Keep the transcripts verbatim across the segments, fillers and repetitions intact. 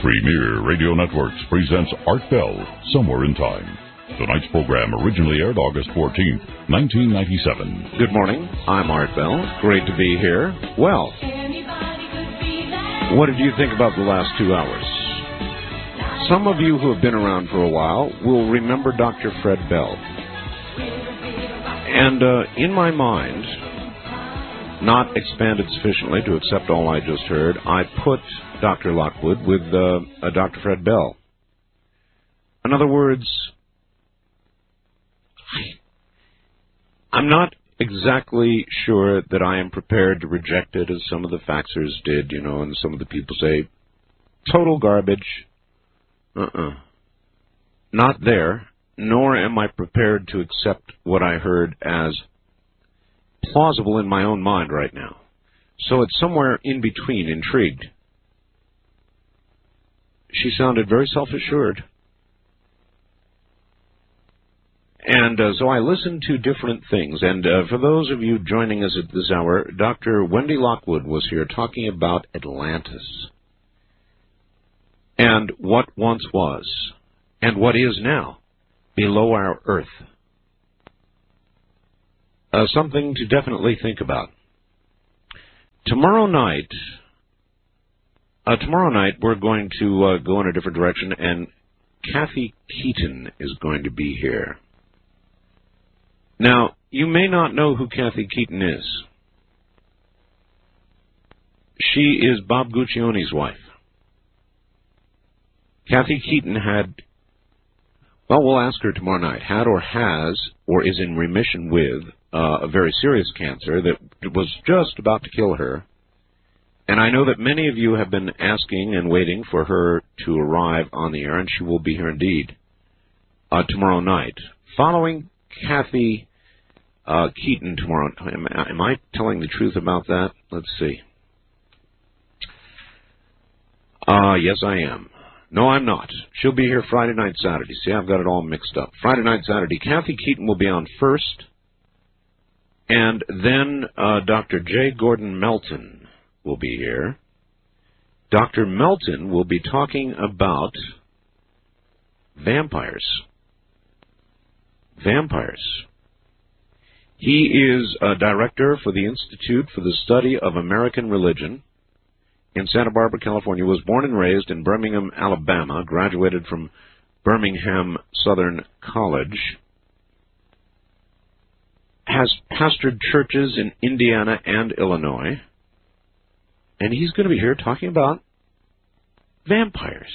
Premier Radio Networks presents Art Bell, Somewhere in Time. Tonight's program originally aired August fourteenth, nineteen ninety-seven. Good morning. I'm Art Bell. Great to be here. Well, what did you think about the last two hours? Some of you who have been around for a while will remember Doctor Fred Bell. And uh, in my mind, not expanded sufficiently to accept all I just heard, I put Doctor Lockwood with uh, uh, Doctor Fred Bell. In other words, I'm not exactly sure that I am prepared to reject it as some of the faxers did, you know, and some of the people say, total garbage. Uh-uh. Not there, nor am I prepared to accept what I heard as plausible in my own mind right now. So it's somewhere in between, intrigued. She sounded very self-assured. And uh, so I listened to different things. And uh, for those of you joining us at this hour, Doctor Wendy Lockwood was here talking about Atlantis. And what once was, and what is now, below our Earth. Uh, something to definitely think about. Tomorrow night, uh, tomorrow night we're going to uh, go in a different direction, and Kathy Keaton is going to be here. Now, you may not know who Kathy Keaton is. She is Bob Guccione's wife. Kathy Keaton had, well, we'll ask her tomorrow night, had or has, or is in remission with, uh, a very serious cancer that was just about to kill her. And I know that many of you have been asking and waiting for her to arrive on the air, and she will be here indeed uh, tomorrow night. Following Kathy uh, Keaton tomorrow, am, am I telling the truth about that? Let's see. Uh, yes, I am. No, I'm not. She'll be here Friday night, Saturday. See, I've got it all mixed up. Friday night, Saturday. Kathy Keaton will be on first. And then uh, Doctor J. Gordon Melton will be here. Doctor Melton will be talking about vampires. Vampires. He is a director for the Institute for the Study of American Religion in Santa Barbara, California. Was born and raised in Birmingham, Alabama, graduated from Birmingham Southern College, has pastored churches in Indiana and Illinois, and he's going to be here talking about vampires.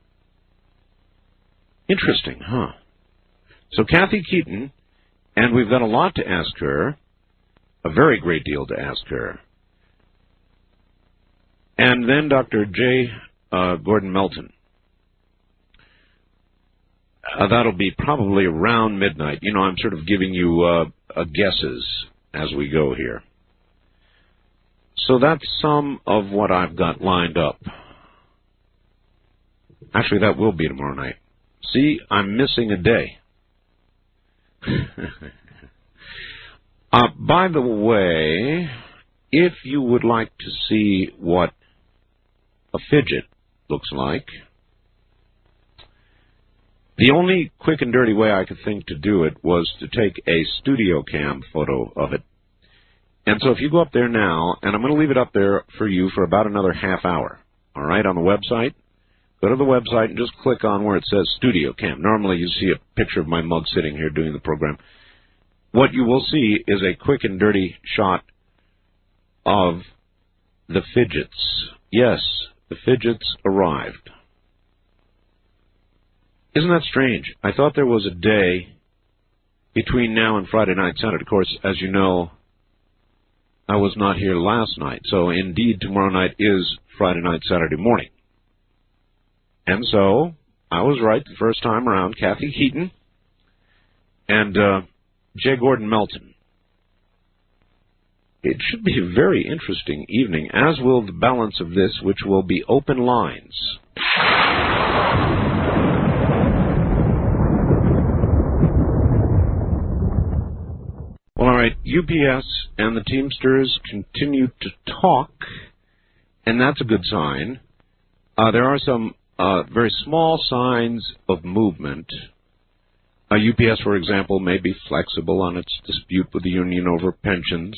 Interesting, huh? So Kathy Keaton, and we've got a lot to ask her, a very great deal to ask her. And then Doctor J. Uh, Gordon Melton. Uh, that'll be probably around midnight. You know, I'm sort of giving you uh, uh, guesses as we go here. So that's some of what I've got lined up. Actually, that will be tomorrow night. See, I'm missing a day. uh, by the way, if you would like to see what a fidget looks like, the only quick and dirty way I could think to do it was to take a studio cam photo of it. And so if you go up there now, and I'm going to leave it up there for you for about another half hour, all right, on the website, go to the website and just click on where it says studio cam. Normally you see a picture of my mug sitting here doing the program. What you will see is a quick and dirty shot of the fidgets. Yes, the fidgets arrived. Isn't that strange? I thought there was a day between now and Friday night Saturday. Of course, as you know, I was not here last night. So, indeed, tomorrow night is Friday night, Saturday morning. And so, I was right the first time around. Kathy Keaton and uh, J. Gordon Melton. It should be a very interesting evening, as will the balance of this, which will be open lines. Well, all right, U P S and the Teamsters continue to talk, and that's a good sign. Uh, there are some uh, very small signs of movement. Uh, U P S, for example, may be flexible on its dispute with the union over pensions.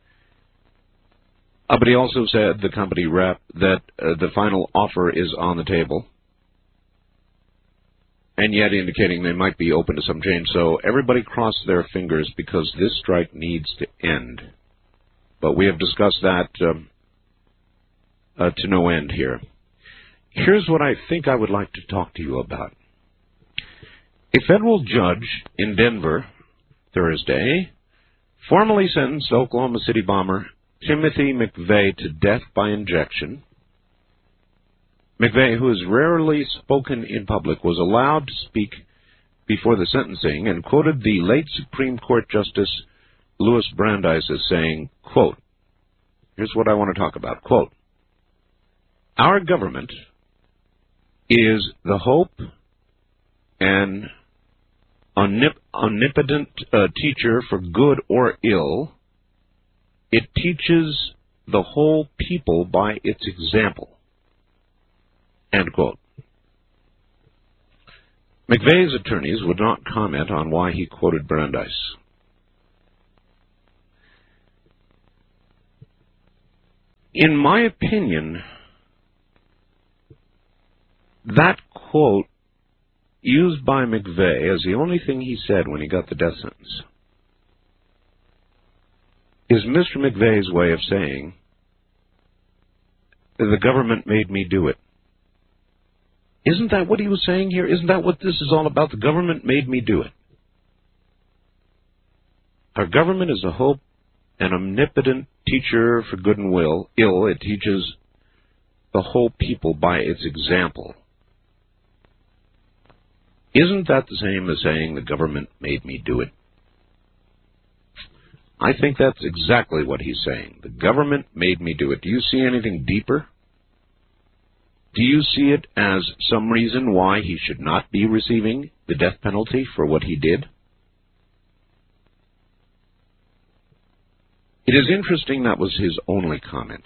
Uh, but he also said, the company rep, that uh, the final offer is on the table, and yet indicating they might be open to some change. So everybody cross their fingers because this strike needs to end. But we have discussed that um, uh, to no end here. Here's what I think I would like to talk to you about. A federal judge in Denver, Thursday, formally sentenced Oklahoma City bomber Timothy McVeigh to death by injection. McVeigh, who has rarely spoken in public, was allowed to speak before the sentencing and quoted the late Supreme Court Justice Louis Brandeis as saying, quote, here's what I want to talk about, quote, our government is the hope and omnip- omnipotent uh, teacher for good or ill. It teaches the whole people by its example. End quote. McVeigh's attorneys would not comment on why he quoted Brandeis. In my opinion, that quote used by McVeigh as the only thing he said when he got the death sentence is Mister McVeigh's way of saying, the government made me do it. Isn't that what he was saying here? Isn't that what this is all about? The government made me do it. Our government is a hope, an omnipotent teacher for good and will, ill. It teaches the whole people by its example. Isn't that the same as saying the government made me do it? I think that's exactly what he's saying. The government made me do it. Do you see anything deeper? Do you see it as some reason why he should not be receiving the death penalty for what he did? It is interesting that was his only comment.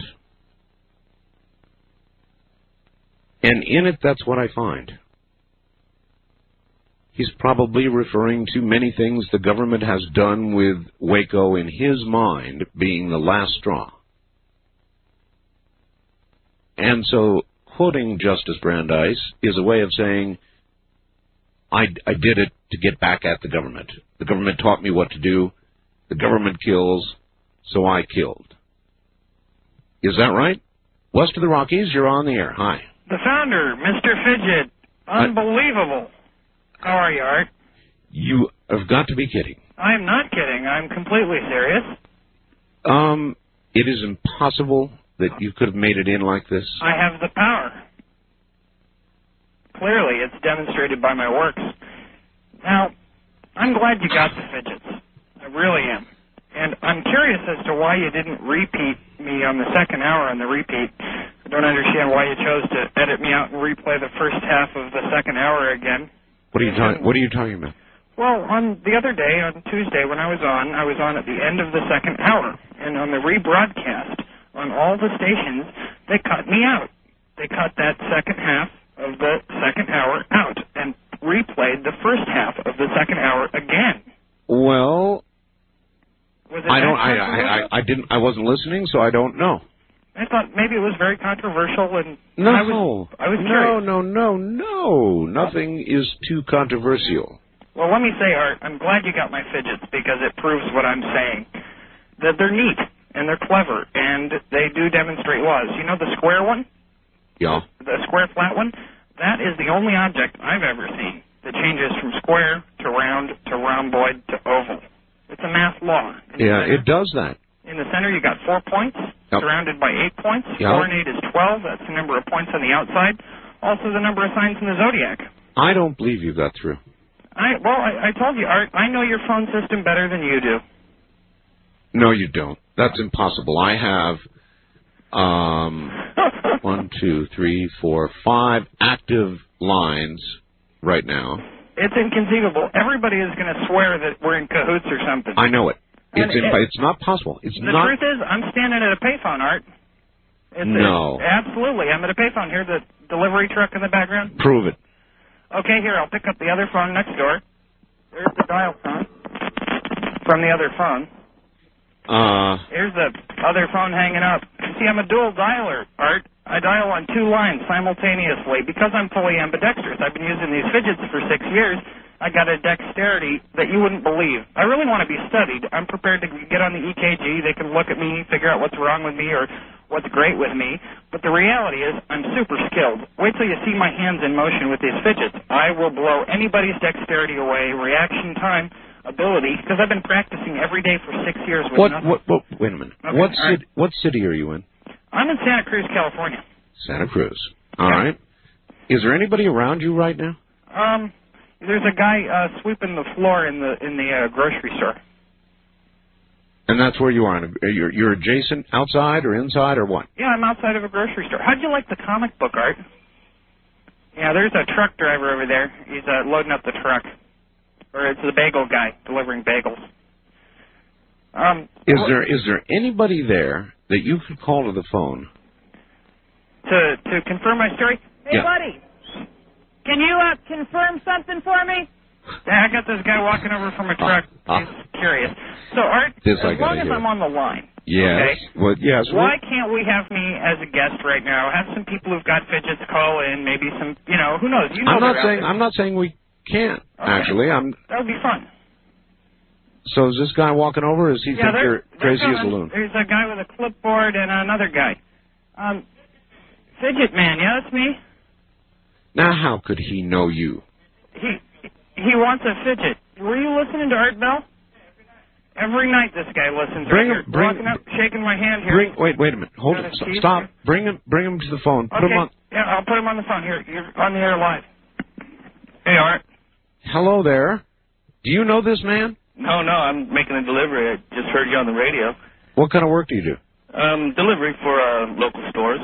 And in it, that's what I find. He's probably referring to many things the government has done with Waco in his mind being the last straw. And so quoting Justice Brandeis is a way of saying, I, I did it to get back at the government. The government taught me what to do. The government kills, so I killed. Is that right? West of the Rockies, you're on the air. Hi. The founder, Mister Fidget. Unbelievable. How are you, Art? You have got to be kidding. I am not kidding. I'm completely serious. Um, it is impossible that you could have made it in like this. I have the power. Clearly, it's demonstrated by my works. Now, I'm glad you got the fidgets. I really am. And I'm curious as to why you didn't repeat me on the second hour on the repeat. I don't understand why you chose to edit me out and replay the first half of the second hour again. What are you talking? What are you talking about? Well, on the other day, on Tuesday, when I was on, I was on at the end of the second hour, and on the rebroadcast on all the stations, they cut me out. They cut that second half of the second hour out and replayed the first half of the second hour again. Well, was it I don't. I, I I I didn't. I wasn't listening, so I don't know. I thought maybe it was very controversial, and no, I was, I was no, no, no, no. Nothing is too controversial. Well, let me say, Art, I'm glad you got my fidgets because it proves what I'm saying. That they're neat, and they're clever, and they do demonstrate laws. You know the square one? Yeah. The square flat one? That is the only object I've ever seen that changes from square to round to rhomboid to oval. It's a math law. Yeah, it does that. In the center, you got four points, yep. surrounded by eight points. Yep. Four and eight is twelve. That's the number of points on the outside. Also the number of signs in the zodiac. I don't believe you got through. I Well, I, I told you, Art, I know your phone system better than you do. No, you don't. That's impossible. I have um, one, two, three, four, five active lines right now. It's inconceivable. Everybody is going to swear that we're in cahoots or something. I know it. It's it, imp- it's not possible. It's the not. truth is, I'm standing at a payphone, Art. It's, no. It's, absolutely. I'm at a payphone here. The delivery truck in the background? Prove it. Okay, here, I'll pick up the other phone next door. There's the dial tone from the other phone. Uh. Here's the other phone hanging up. See, I'm a dual dialer, Art. I dial on two lines simultaneously. Because I'm fully ambidextrous, I've been using these fidgets for six years. I got a dexterity that you wouldn't believe. I really want to be studied. I'm prepared to get on the E K G. They can look at me, figure out what's wrong with me or what's great with me. But the reality is I'm super skilled. Wait till you see my hands in motion with these fidgets. I will blow anybody's dexterity away, reaction time, ability, because I've been practicing every day for six years with What, nothing. what, what, wait a minute. Okay, what, right. city, what city are you in? I'm in Santa Cruz, California. Santa Cruz. All Yeah. right. Is there anybody around you right now? Um, there's a guy uh, sweeping the floor in the in the uh, grocery store. And that's where you are. You're, you're adjacent, outside or inside or what? Yeah, I'm outside of a grocery store. How'd you like the comic book, Art? Yeah, there's a truck driver over there. He's uh, loading up the truck. Or it's the bagel guy delivering bagels. Um, Is wh- there is there anybody there that you could call to the phone? To to confirm my story? Hey, Yeah. buddy, can you uh, confirm something for me? Yeah, I got this guy walking over from a truck. Ah, He's curious. So, Art, This I as long gotta as hear. I'm on the line, Yes. okay, Well, yes. why can't we have me as a guest right now? Have some people who've got fidgets call in, maybe some, you know, who knows? You know I'm not they're out saying there. I'm not saying we can't. Okay. Actually, I'm. That would be fun. So is this guy walking over? Or does he Yeah, think they're, you're they're crazy as a coming. loon? There's a guy with a clipboard and another guy. Um, Fidget Man, yeah, that's me. Now, how could he know you? He he wants a fidget. Were you listening to Art Bell? Every night this guy listens. Bring right him- here. bring- Walking up, shaking my hand here. Bring. Wait. Wait a minute. Hold Got it. his S- keys Stop. here? Bring him. Bring him to the phone. Put Okay. him on. Yeah, I'll put him on the phone. Here, you're on the air live. Hey, Art. Hello there. Do you know this man? No, no, I'm making a delivery. I just heard you on the radio. What kind of work do you do? Um, delivery for uh, local stores.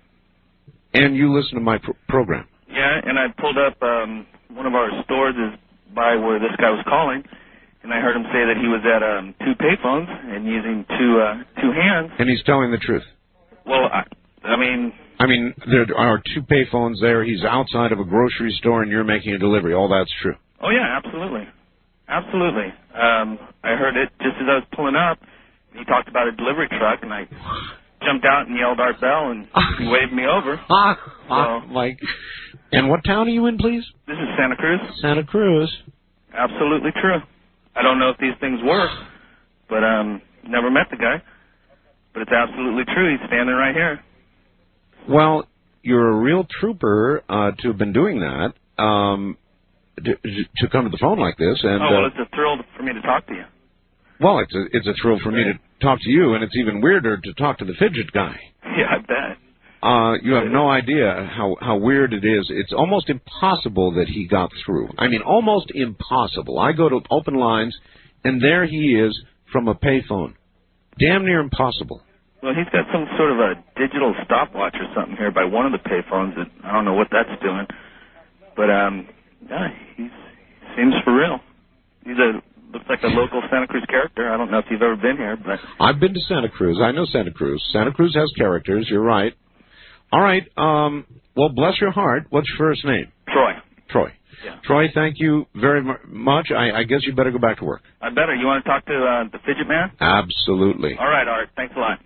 And you listen to my pr- program. Yeah, and I pulled up um, one of our stores is by where this guy was calling, and I heard him say that he was at um, two payphones and using two uh, two hands. And he's telling the truth. Well, I, I mean, I mean, there are two payphones there. He's outside of a grocery store, and you're making a delivery. All that's true. oh yeah, absolutely, absolutely. Um, I heard it just as I was pulling up. He talked about a delivery truck, and I jumped out and yelled Art Bell, and he waved me over. Ah, ah, So- Mike. And what town are you in, please? This is Santa Cruz. Santa Cruz. Absolutely true. I don't know if these things work, but um, never met the guy. But it's absolutely true. He's standing right here. Well, you're a real trooper uh, to have been doing that, um, to, to come to the phone like this. And oh well, uh, it's a thrill for me to talk to you. well, it's a it's a thrill for me to talk to you, and it's even weirder to talk to the fidget guy. Yeah, I bet. Uh, you have no idea how, how weird it is. It's almost impossible that he got through. I mean, almost impossible. I go to open lines, and there he is from a payphone. Damn near impossible. Well, he's got some sort of a digital stopwatch or something here by one of the payphones. That I don't know what that's doing, but um, yeah, he's he seems for real. He's a looks like a local Santa Cruz character. I don't know if you've ever been here, but I've been to Santa Cruz. I know Santa Cruz. Santa Cruz has characters. You're right. All right. Um, well, bless your heart. What's your first name? Troy. Troy. Yeah. Troy, thank you very mu- much. I, I guess you better go back to work. I better. You want to talk to uh, the fidget man? Absolutely. All right, Art. Thanks a lot.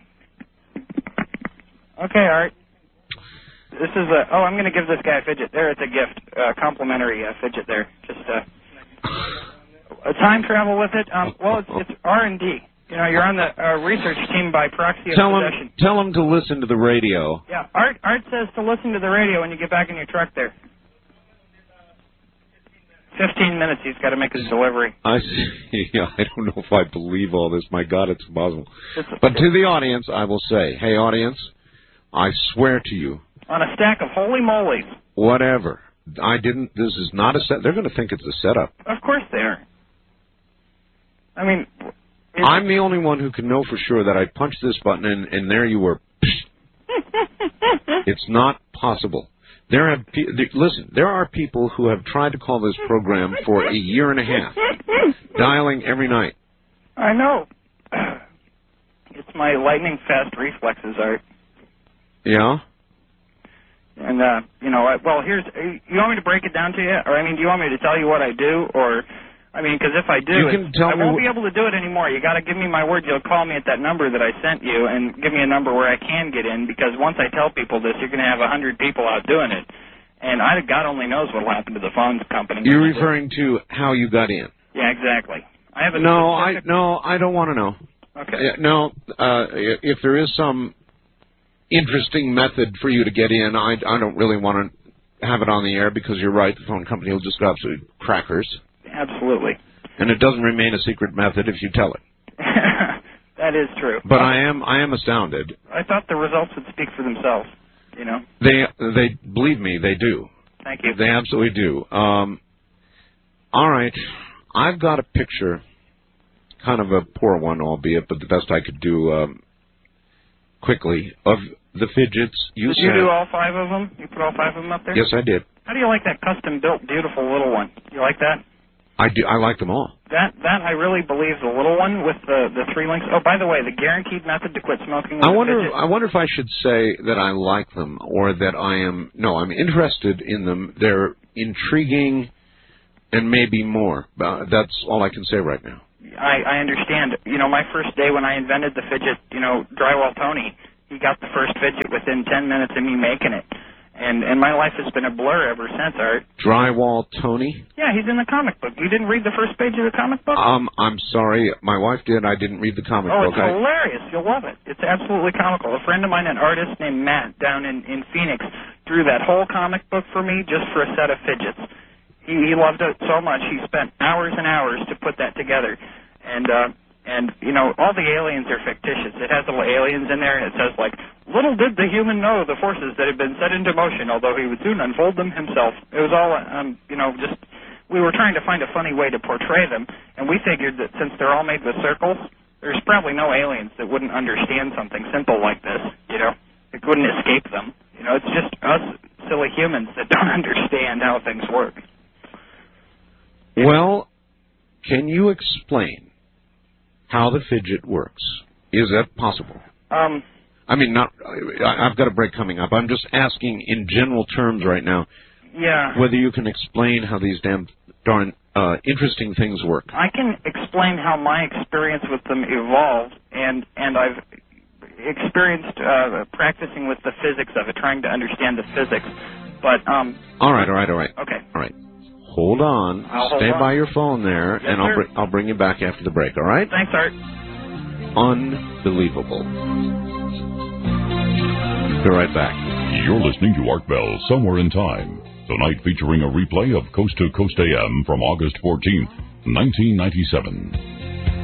Okay, Art. This is a. Oh, I'm going to give this guy a fidget. There, it's a gift, uh, complimentary uh, fidget. There, just uh, a time travel with it. Um, well, it's, it's R and D. You know, you're on the uh, research team by proxy of Tell possession. him, tell him to listen to the radio. Yeah, Art. Art says to listen to the radio when you get back in your truck. There. Fifteen minutes. He's got to make his delivery. I see. I don't know if I believe all this. My God, it's impossible. It's, But to the audience, I will say, hey, audience, I swear to you, on a stack of holy moly. whatever. I didn't. This is not a set. They're going to think it's a setup. Of course they are. I mean, is I'm the only one who can know for sure that I punched this button and, and there you were. It's not possible. There have pe- th- listen. There are people who have tried to call this program for a year and a half, dialing every night. I know. It's my lightning fast reflexes, Art. Yeah. And, uh, you know, I, well, here's, you want me to break it down to you? Or, I mean, do you want me to tell you what I do? Or, I mean, because if I do, you it, can tell I won't me be able to do it anymore. You got to give me my word. You'll call me at that number that I sent you and give me a number where I can get in, because once I tell people this, you're going to have a hundred people out doing it. And I, God only knows what will happen to the phone company. You're referring to how you got in. Yeah, exactly. I have a no, specific... I no, I don't want to know. Okay. No, uh, if there is some interesting method for you to get in, I, I don't really want to have it on the air, because you're right, the phone company will just go absolute crackers. Absolutely. And it doesn't remain a secret method if you tell it. That is true. But I am I am astounded. I thought the results would speak for themselves, you know. They they believe me, they do. Thank you. They absolutely do. Um, all right, I've got a picture, kind of a poor one, albeit, but the best I could do um, quickly, of the fidgets. You did said, you do all five of them? You put all five of them up there? Yes, I did. How do you like that custom-built, beautiful little one? You like that? I do. I like them all. That that I really believe, the little one with the the three links. Oh, by the way, the guaranteed method to quit smoking. I wonder. I wonder if I should say that I like them, or that I am. No, I'm interested in them. They're intriguing, and maybe more. Uh, that's all I can say right now. I, I understand. You know, my first day when I invented the fidget, you know, Drywall Tony, he got the first fidget within ten minutes of me making it. And and my life has been a blur ever since, Art. Drywall Tony? Yeah, he's in the comic book. You didn't read the first page of the comic book? Um, I'm sorry. My wife did. I didn't read the comic oh, book. Oh, it's I... hilarious. You'll love it. It's absolutely comical. A friend of mine, an artist named Matt down in, in Phoenix, drew that whole comic book for me just for a set of fidgets. He, he loved it so much, he spent hours and hours to put that together. And, uh, and you know, all the aliens are fictitious. It has little aliens in there, and it says, like, little did the human know the forces that had been set into motion, although he would soon unfold them himself. It was all, um, you know, just, we were trying to find a funny way to portray them, and we figured that since they're all made with circles, there's probably no aliens that wouldn't understand something simple like this, you know? It wouldn't escape them. You know, it's just us silly humans that don't understand how things work. Well, can you explain how the fidget works? Is that possible? Um... I mean, not. I've got a break coming up. I'm just asking in general terms right now. Yeah. Whether you can explain how these damn darn uh, interesting things work. I can explain how my experience with them evolved, and and I've experienced uh, practicing with the physics of it, trying to understand the physics. But um. All right. All right. All right. Okay. All right. Hold on. I'll Stay hold on. by your phone there, yes, and I'll sir. br- I'll bring you back after the break. All right? Thanks, Art. Unbelievable. Be right back. You're listening to Art Bell, Somewhere in Time. Tonight featuring a replay of Coast to Coast A M from August fourteenth, nineteen ninety-seven.